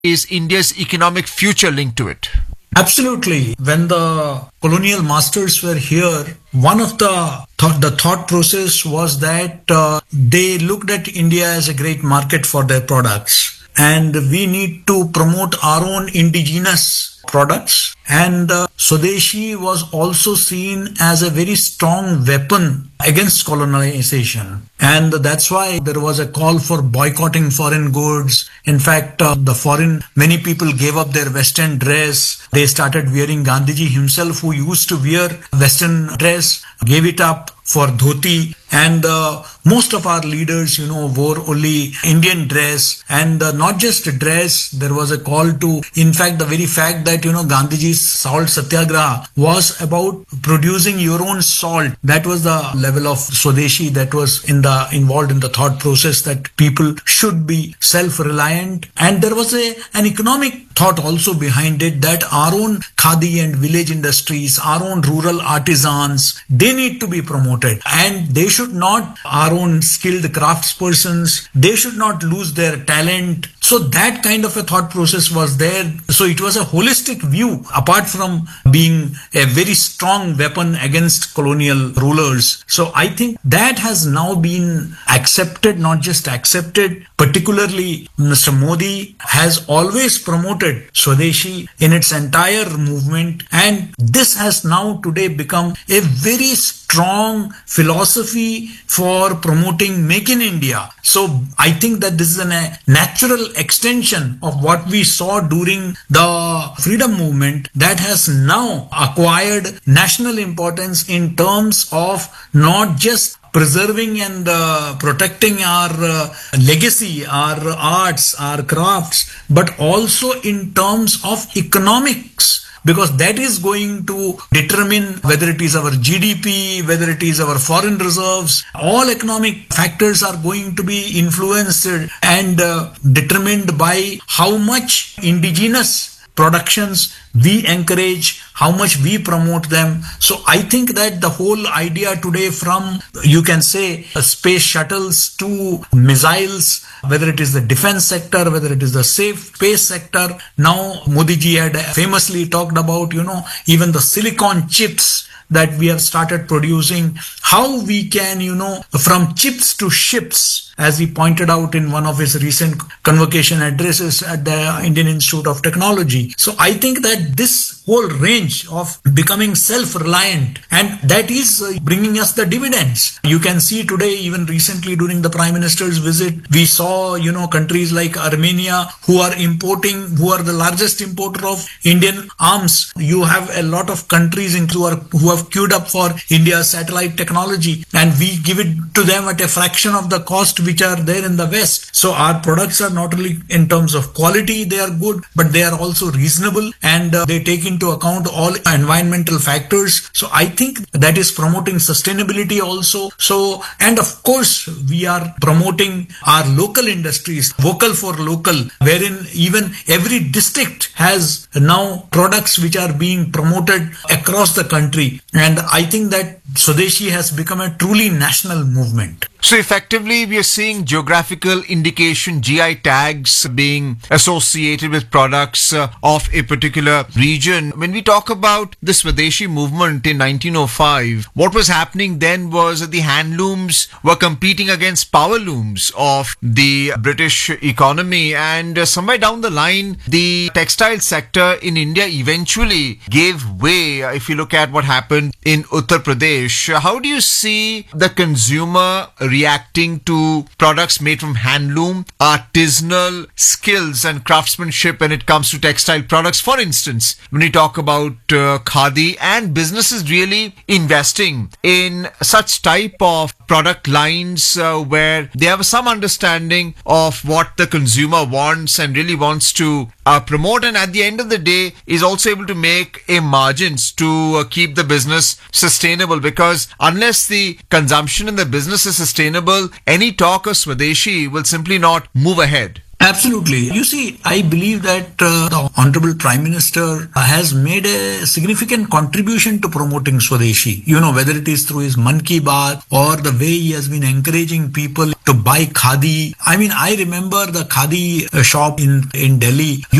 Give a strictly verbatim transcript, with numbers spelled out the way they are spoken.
is India's economic future linked to it? Absolutely. When the colonial masters were here, one of the thought, the thought process was that uh, they looked at India as a great market for their products, and we need to promote our own indigenous products. And uh, Swadeshi was also seen as a very strong weapon against colonization. And that's why there was a call for boycotting foreign goods. In fact, uh, the foreign, many people gave up their Western dress. They started wearing. Gandhiji himself, who used to wear Western dress, gave it up for dhoti. And uh, most of our leaders, you know, wore only Indian dress. And uh, not just dress, there was a call to, in fact, the very fact that, you know, Gandhiji's salt satyagraha was about producing your own salt. That was the level of Swadeshi that was in the involved in the thought process, that people should be self-reliant. And there was a an economic thought also behind it, that our own khadi and village industries, our own rural artisans, they need to be promoted, and they should not, our own skilled craftspersons, they should not lose their talent. So that kind of a thought process was there. So it was a holistic view, apart from being a very strong weapon against colonial rulers. So I think that has now been accepted, not just accepted. Particularly, Mister Modi has always promoted Swadeshi in its entire movement, and this has now today become a very strong philosophy for promoting Make in India. So I think that this is a natural extension of what we saw during the freedom movement that has now acquired national importance in terms of not just preserving and uh, protecting our uh, legacy, our arts, our crafts, but also in terms of economics, because that is going to determine whether it is our G D P, whether it is our foreign reserves. All economic factors are going to be influenced and uh, determined by how much indigenous productions we encourage, how much we promote them. So I think that the whole idea today, from, you can say, uh, space shuttles to missiles, whether it is the defense sector, whether it is the safe space sector. Now Modi ji had famously talked about, you know, even the silicon chips that we have started producing, how we can, you know, from chips to ships, as he pointed out in one of his recent convocation addresses at the Indian Institute of Technology. So I think that this whole range of becoming self-reliant, and that is uh, bringing us the dividends. You can see today, even recently during the Prime Minister's visit, we saw, you know, countries like Armenia who are importing, who are the largest importer of Indian arms. You have a lot of countries in, who, are, who have queued up for India's satellite technology, and we give it to them at a fraction of the cost which are there in the West. So our products are not only in terms of quality, they are good, but they are also reasonable, and uh, they take into account all environmental factors. So I think that is promoting sustainability also. So, and of course, we are promoting our local industries, vocal for local, wherein even every district has now products which are being promoted across the country. And I think that Swadeshi has become a truly national movement. So effectively, we are seeing geographical indication, G I tags being associated with products uh, of a particular region. When we talk about the Swadeshi movement in nineteen oh five, what was happening then was that the handlooms were competing against power looms of the British economy, and uh, somewhere down the line, the textile sector in India eventually gave way. If you look at what happened in Uttar Pradesh, how do you see the consumer reacting to products made from handloom, artisanal skills and craftsmanship when it comes to textile products? For instance, when we talk about uh, khadi, and businesses really investing in such type of product lines uh, where they have some understanding of what the consumer wants and really wants to uh, promote, and at the end of the day is also able to make a margins to uh, keep the business sustainable, because unless the consumption in the business is sustainable, any talk of Swadeshi will simply not move ahead. Absolutely. You see, I believe that uh, the Honorable Prime Minister uh, has made a significant contribution to promoting Swadeshi. You know, whether it is through his Man Ki Baat or the way he has been encouraging people to buy khadi. I mean, I remember the khadi uh, shop in, in Delhi.